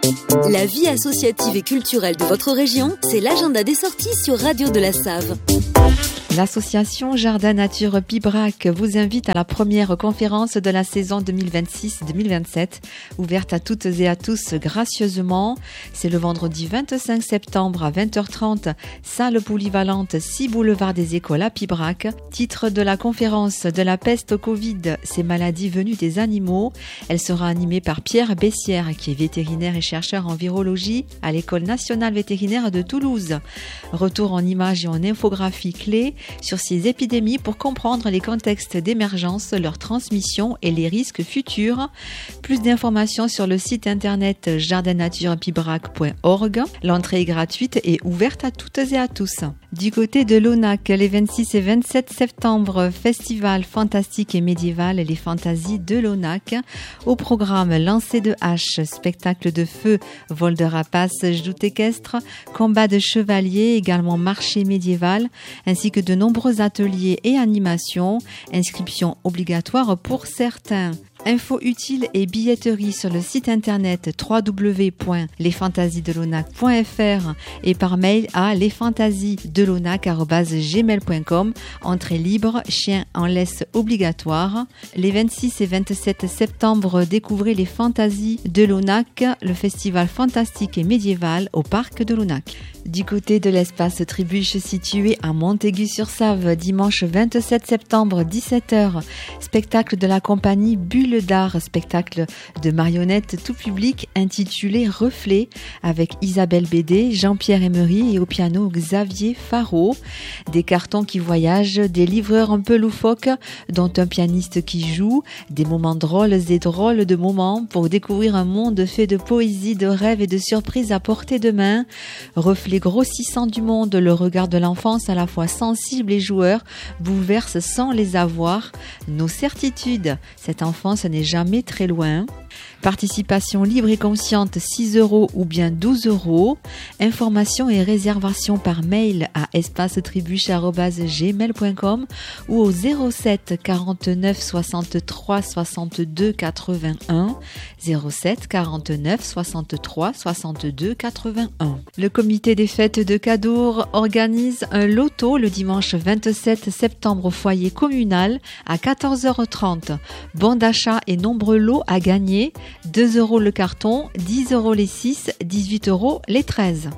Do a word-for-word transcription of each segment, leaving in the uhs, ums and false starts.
La vie associative et culturelle de votre région, c'est l'agenda des sorties sur Radio de la Save. L'association Jardin Nature Pibrac vous invite à la première conférence de la saison deux mille vingt-six deux mille vingt-sept, ouverte à toutes et à tous gracieusement. C'est le vendredi vingt-cinq septembre à vingt heures trente, salle polyvalente six boulevard des Écoles à Pibrac. Titre de la conférence: de la peste au Covid, ces maladies venues des animaux. Elle sera animée par Pierre Bessière, qui est vétérinaire et chercheur en virologie à l'École nationale vétérinaire de Toulouse. Retour en images et en infographie clés sur ces épidémies pour comprendre les contextes d'émergence, leur transmission et les risques futurs. Plus d'informations sur le site internet jardin nature pibrac point org. L'entrée est gratuite et ouverte à toutes et à tous. Du côté de l'Onac, les vingt-six et vingt-sept septembre, festival fantastique et médiéval Les Fantasies de l'Onac. Au programme, lancer de hache, spectacle de feu, vol de rapaces, joute équestre, combat de chevaliers, également marché médiéval, ainsi que de nombreux ateliers et animations. Inscription obligatoire pour certains. Infos utiles et billetterie sur le site internet w w w point les fantasies de l'onac point f r et par mail à lesfantasiesdelonac arobase gmail point com. Entrée libre, chien en laisse obligatoire. Les vingt-six et vingt-sept septembre, découvrez les Fantasies de l'Onac, le festival fantastique et médiéval au parc de l'Onac. Du côté de l'espace Tribuche situé à Montaigu-sur-Save, dimanche vingt-sept septembre, dix-sept heures, spectacle de la compagnie Bulle d'Art, spectacle de marionnettes tout public intitulé Reflet, avec Isabelle Bédé, Jean-Pierre Emery et au piano Xavier Faro. Des cartons qui voyagent, des livreurs un peu loufoques, dont un pianiste qui joue, des moments drôles et drôles de moments pour découvrir un monde fait de poésie, de rêves et de surprises à portée de main. Reflet grossissant du monde, le regard de l'enfance à la fois sensible et joueur bouleverse sans les avoir nos certitudes. Cette enfance n'est jamais très loin. Participation libre et consciente, six euros ou bien douze euros. Informations et réservations par mail à espacetribuche arobase gmail point com ou au zéro sept quarante-neuf soixante-trois soixante-deux quatre-vingt-un. zéro sept quarante-neuf soixante-trois soixante-deux quatre-vingt-un. Le comité des fêtes de Cadour organise un loto le dimanche vingt-sept septembre au foyer communal à quatorze heures trente. Bon d'achat et nombreux lots à gagner. deux euros le carton, dix euros les six, dix-huit euros les treize.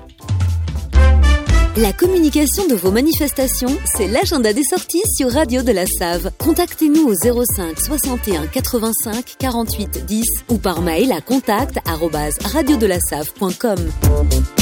La communication de vos manifestations, c'est l'agenda des sorties sur Radio de la Save. Contactez-nous au zéro cinq soixante et un quatre-vingt-cinq quarante-huit dix ou par mail à contact arobase radio de la save point com.